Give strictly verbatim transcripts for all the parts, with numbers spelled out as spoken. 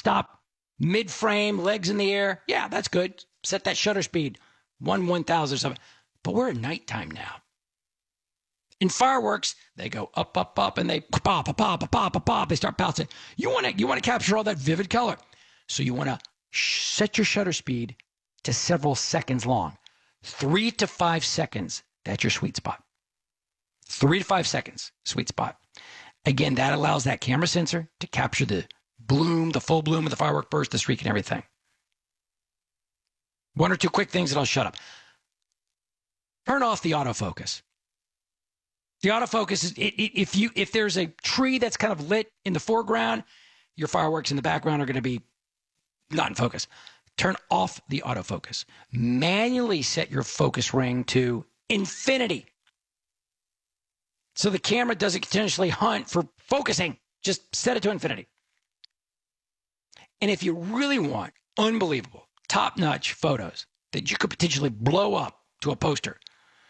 stop mid-frame, legs in the air. Yeah, that's good. Set that shutter speed, one one thousand or something. But we're at nighttime now. In fireworks, they go up, up, up, and they pop, pop, pop, pop, pop, pop. They start bouncing. You want to you want to capture all that vivid color. So you want to set your shutter speed to several seconds long. Three to five seconds. That's your sweet spot. Three to five seconds, sweet spot. Again, that allows that camera sensor to capture the bloom, the full bloom of the firework burst, the streak, and everything. One or two quick things and I'll shut up. Turn off the autofocus. The autofocus is, if you if there's a tree that's kind of lit in the foreground, your fireworks in the background are going to be not in focus. Turn off the autofocus. Manually set your focus ring to infinity. So the camera doesn't continuously hunt for focusing. Just set it to infinity. And if you really want unbelievable, top-notch photos that you could potentially blow up to a poster,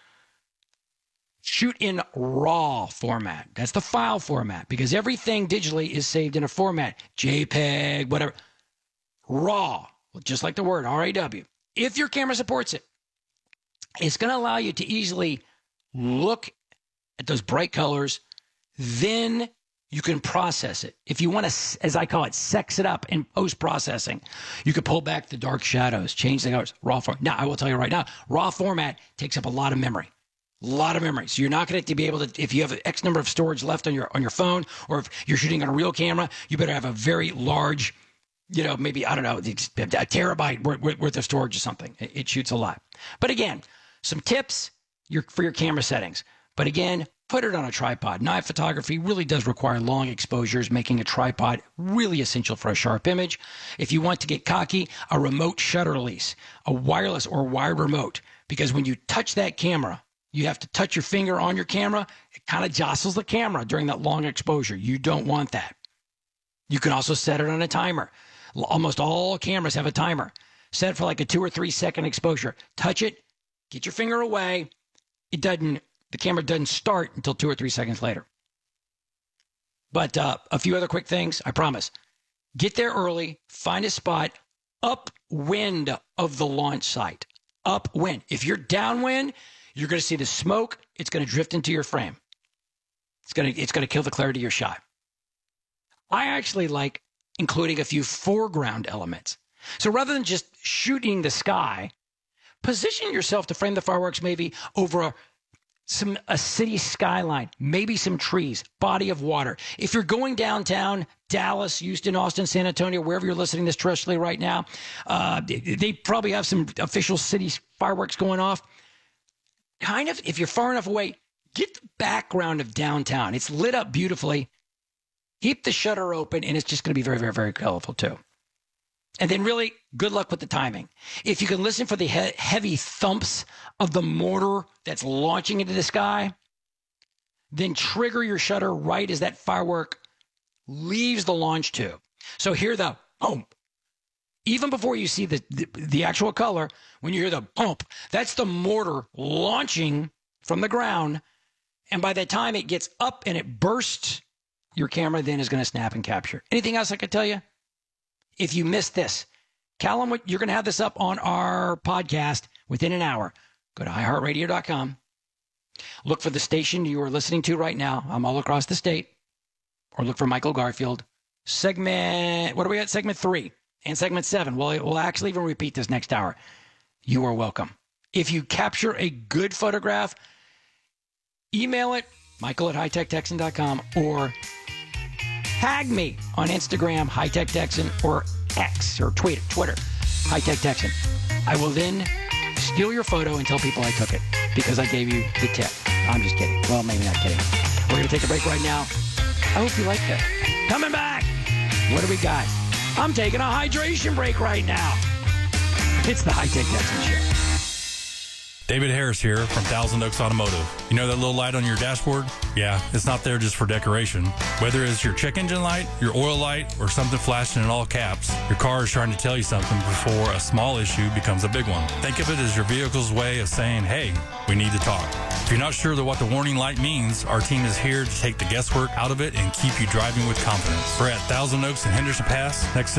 shoot in RAW format. That's the file format, because everything digitally is saved in a format. JPEG, whatever. RAW, just like the word, R A W. If your camera supports it, it's going to allow you to easily look at those bright colors. Then you can process it. If you want to, as I call it, sex it up in post-processing, you can pull back the dark shadows, change the colors, RAW format. Now, I will tell you right now, RAW format takes up a lot of memory. A lot of memory. So you're not going to be able to, if you have X number of storage left on your on your phone, or if you're shooting on a real camera, you better have a very large, you know, maybe, I don't know, a terabyte worth of storage or something. It, it shoots a lot. But again, some tips your, for your camera settings. But again, put it on a tripod. Night photography really does require long exposures, making a tripod really essential for a sharp image. If you want to get cocky, a remote shutter release, a wireless or wired remote, because when you touch that camera, you have to touch your finger on your camera. It kind of jostles the camera during that long exposure. You don't want that. You can also set it on a timer. Almost all cameras have a timer. Set it for like a two or three second exposure. Touch it, get your finger away. It doesn't, the camera doesn't start until two or three seconds later. But uh, a few other quick things, I promise. Get there early, find a spot upwind of the launch site. Upwind. If you're downwind, you're going to see the smoke. It's going to drift into your frame. It's going to, it's going to kill the clarity of your shot. I actually like including a few foreground elements. So rather than just shooting the sky, position yourself to frame the fireworks maybe over a, some a city skyline, maybe some trees, body of water. If you're going downtown, Dallas, Houston, Austin, San Antonio, wherever you're listening to this terrestrially right now, uh, they probably have some official city fireworks going off. Kind of, if you're far enough away, get the background of downtown. It's lit up beautifully. Keep the shutter open, and it's just going to be very, very, very colorful too. And then really, good luck with the timing. If you can listen for the he- heavy thumps of the mortar that's launching into the sky, then trigger your shutter right as that firework leaves the launch tube. So hear the boom. Even before you see the, the, the actual color, when you hear the bump, that's the mortar launching from the ground. And by the time it gets up and it bursts, your camera then is going to snap and capture. Anything else I could tell you? If you missed this, Callum, you're going to have this up on our podcast within an hour. Go to i heart radio dot com. Look for the station you are listening to right now. I'm all across the state. Or look for Michael Garfield. Segment, what are we at? Segment three and segment seven. Well, we'll actually even repeat this next hour. You are welcome. If you capture a good photograph, email it, Michael at high tech texan dot com, or tag me on Instagram, High Tech Texan, or X, or tweet, Twitter, High Tech Texan. I will then steal your photo and tell people I took it because I gave you the tip. I'm just kidding. Well, maybe not kidding. We're going to take a break right now. I hope you like that. Coming back. What do we got? I'm taking a hydration break right now. It's the High Tech Texan Show. David Harris here from Thousand Oaks Automotive. You know that little light on your dashboard? Yeah, it's not there just for decoration. Whether it's your check engine light, your oil light, or something flashing in all caps, your car is trying to tell you something before a small issue becomes a big one. Think of it as your vehicle's way of saying, hey, we need to talk. If you're not sure that what the warning light means, our team is here to take the guesswork out of it and keep you driving with confidence. We're at Thousand Oaks and Henderson Pass, next to